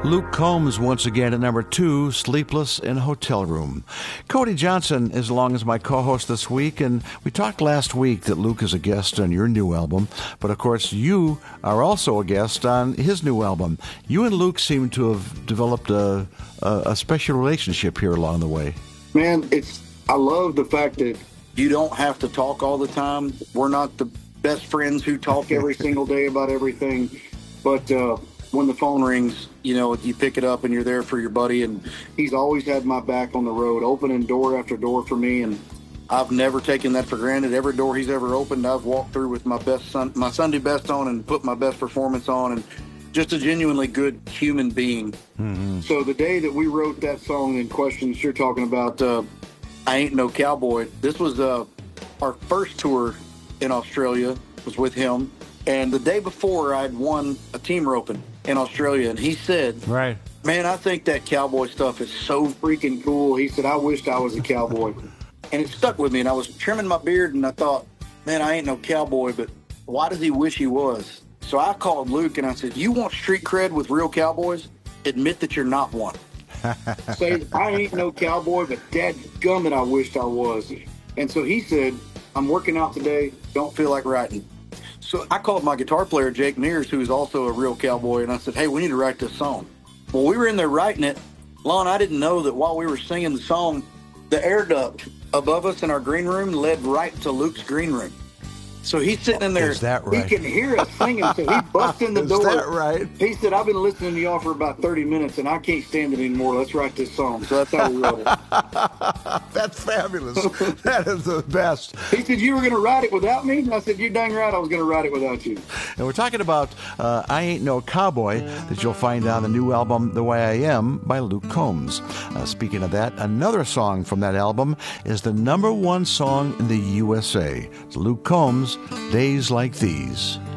Luke Combs once again at number 2, Sleepless in a Hotel Room. Cody Johnson is along as my co-host this week, and we talked last week that Luke is a guest on your new album, but of course you are also a guest on his new album. You and Luke seem to have developed a special relationship here along the way. Man, I love the fact that you don't have to talk all the time. We're not the best friends who talk every single day about everything, but when the phone rings, you pick it up and you're there for your buddy, and he's always had my back on the road, opening door after door for me, and I've never taken that for granted. Every door he's ever opened, I've walked through with my Sunday best on and put my best performance on, and just a genuinely good human being. Mm-hmm. So the day that we wrote that song in question that you're talking about, I Ain't No Cowboy, this was our first tour in Australia, was with him, and the day before I'd won a team roping in Australia, and he said, "Right, man, I think that cowboy stuff is so freaking cool." He said, "I wished I was a cowboy." And it stuck with me, and I was trimming my beard, and I thought, man, I ain't no cowboy, but why does he wish he was? So I called Luke, and I said, you want street cred with real cowboys? Admit that you're not one. Say, I ain't no cowboy, but dadgummit, I wished I was. And so he said, I'm working out today, don't feel like writing. So I called my guitar player, Jake Mears, who's also a real cowboy, and I said, hey, we need to write this song. Well, we were in there writing it. Lon, I didn't know that while we were singing the song, the air duct above us in our green room led right to Luke's green room. So he's sitting in there. Is that right? He can hear us singing, so he busts in the door. Is that right? He said, I've been listening to y'all for about 30 minutes, and I can't stand it anymore. Let's write this song. So that's how we wrote it. That's fabulous. That is the best. He said, you were going to write it without me? I said, you're dang right I was going to write it without you. And we're talking about I Ain't No Cowboy that you'll find on the new album, The Way I Am, by Luke Combs. Speaking of that, another song from that album is the #1 song in the USA. It's Luke Combs, Days Like These.